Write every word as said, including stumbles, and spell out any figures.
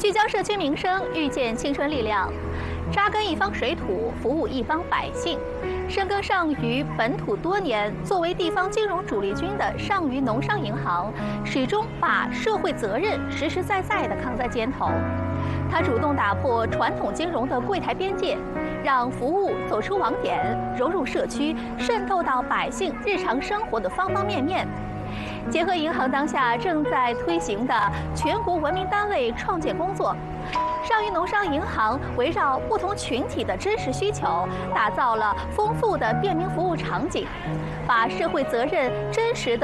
聚焦社区民生，遇见青春力量，扎根一方水土，服务一方百姓。深耕上虞本土多年，作为地方金融主力军的上虞农商银行，始终把社会责任实实在在地扛在肩头。它主动打破传统金融的柜台边界，让服务走出网点，融入社区，渗透到百姓日常生活的方方面面。结合银行当下正在推行的全国文明单位创建工作，上虞农商银行围绕不同群体的真实需求，打造了丰富的便民服务场景，把社会责任真实的